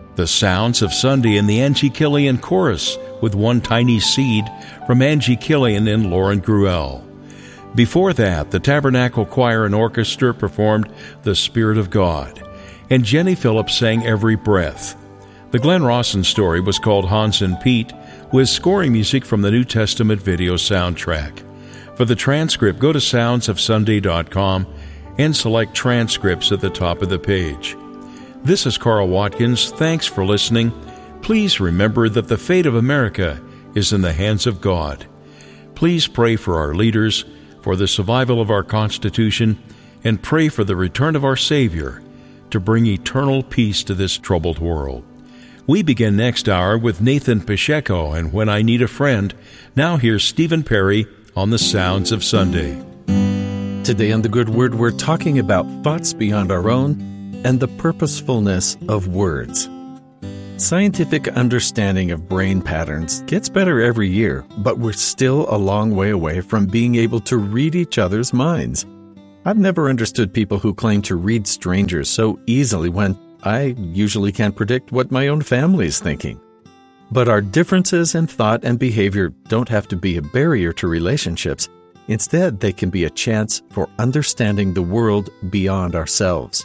The Sounds of Sunday in the Angie Killian Chorus with One Tiny Seed from Angie Killian and Lauren Gruelle. Before that, the Tabernacle Choir and Orchestra performed The Spirit of God, and Jenny Phillips sang Every Breath. The Glenn Rawson story was called Hans and Pete, with scoring music from the New Testament video soundtrack. For the transcript, go to soundsofsunday.com and select transcripts at the top of the page. This is Carl Watkins. Thanks for listening. Please remember that the fate of America is in the hands of God. Please pray for our leaders, for the survival of our Constitution, and pray for the return of our Savior to bring eternal peace to this troubled world. We begin next hour with Nathan Pacheco and When I Need a Friend. Now here's Stephen Perry on the Sounds of Sunday. Today on The Good Word, we're talking about thoughts beyond our own and the purposefulness of words. Scientific understanding of brain patterns gets better every year, but we're still a long way away from being able to read each other's minds. I've never understood people who claim to read strangers so easily when I usually can't predict what my own family is thinking. But our differences in thought and behavior don't have to be a barrier to relationships. Instead, they can be a chance for understanding the world beyond ourselves.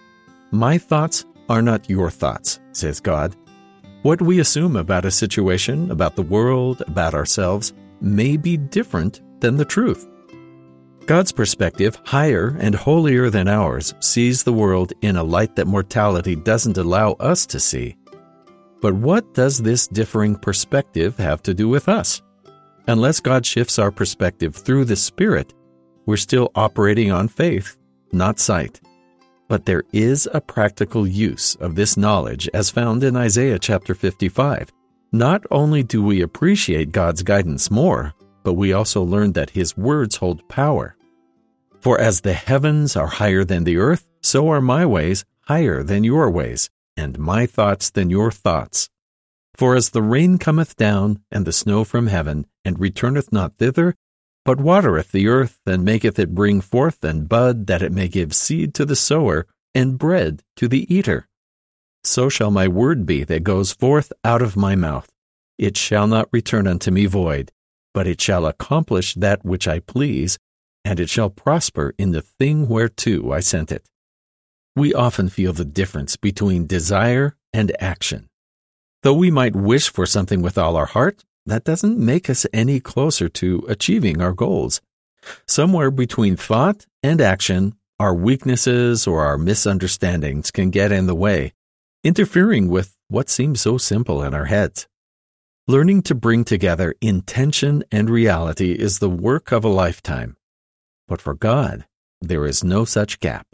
My thoughts are not your thoughts, says God. What we assume about a situation, about the world, about ourselves, may be different than the truth. God's perspective, higher and holier than ours, sees the world in a light that mortality doesn't allow us to see. But what does this differing perspective have to do with us? Unless God shifts our perspective through the Spirit, we're still operating on faith, not sight. But there is a practical use of this knowledge as found in Isaiah chapter 55. Not only do we appreciate God's guidance more, but we also learn that His words hold power. For as the heavens are higher than the earth, so are my ways higher than your ways, and my thoughts than your thoughts. For as the rain cometh down, and the snow from heaven, and returneth not thither, but watereth the earth, and maketh it bring forth and bud, that it may give seed to the sower, and bread to the eater. So shall my word be that goes forth out of my mouth. It shall not return unto me void, but it shall accomplish that which I please, and it shall prosper in the thing whereto I sent it. We often feel the difference between desire and action. Though we might wish for something with all our heart, that doesn't make us any closer to achieving our goals. Somewhere between thought and action, our weaknesses or our misunderstandings can get in the way, interfering with what seems so simple in our heads. Learning to bring together intention and reality is the work of a lifetime. But for God, there is no such gap.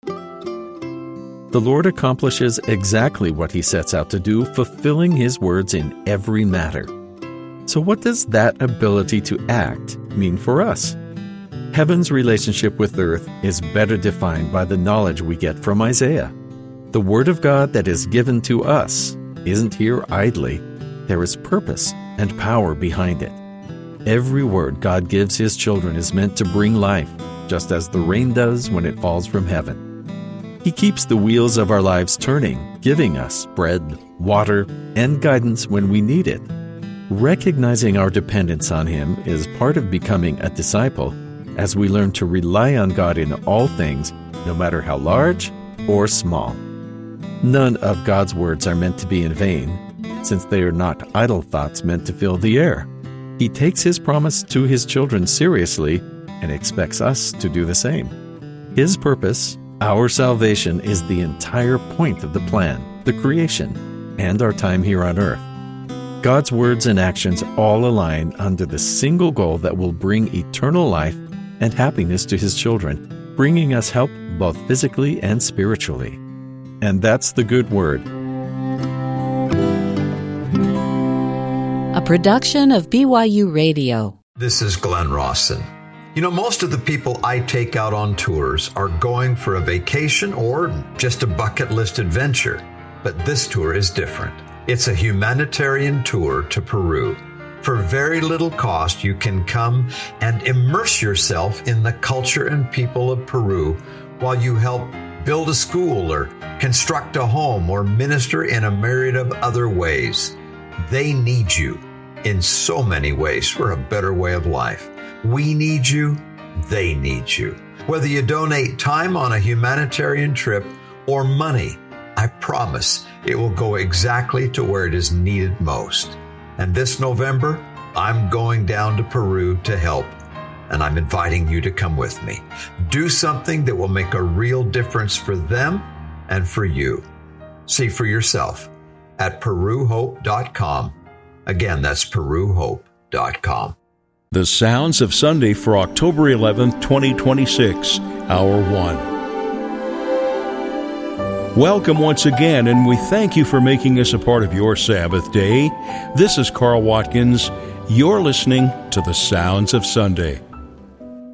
The Lord accomplishes exactly what He sets out to do, fulfilling His words in every matter. So what does that ability to act mean for us? Heaven's relationship with earth is better defined by the knowledge we get from Isaiah. The Word of God that is given to us isn't here idly. There is purpose and power behind it. Every word God gives His children is meant to bring life, just as the rain does when it falls from heaven. He keeps the wheels of our lives turning, giving us bread, water, and guidance when we need it. Recognizing our dependence on Him is part of becoming a disciple, as we learn to rely on God in all things, no matter how large or small. None of God's words are meant to be in vain, since they are not idle thoughts meant to fill the air. He takes His promise to His children seriously and expects us to do the same. His purpose, our salvation, is the entire point of the plan, the creation, and our time here on earth. God's words and actions all align under the single goal that will bring eternal life and happiness to His children, bringing us help both physically and spiritually. And that's the good word. A production of BYU Radio. This is Glenn Rawson. You know, most of the people I take out on tours are going for a vacation or just a bucket list adventure. But this tour is different. It's a humanitarian tour to Peru. For very little cost, you can come and immerse yourself in the culture and people of Peru while you help build a school, or construct a home, or minister in a myriad of other ways. They need you in so many ways for a better way of life. We need you. They need you. Whether you donate time on a humanitarian trip or money, I promise it will go exactly to where it is needed most. And this November, I'm going down to Peru to help, and I'm inviting you to come with me. Do something that will make a real difference for them and for you. See for yourself at PeruHope.com. Again, that's PeruHope.com. The Sounds of Sunday for October 11th, 2026, Hour 1. Welcome once again, and we thank you for making us a part of your Sabbath day. This is Carl Watkins. You're listening to The Sounds of Sunday.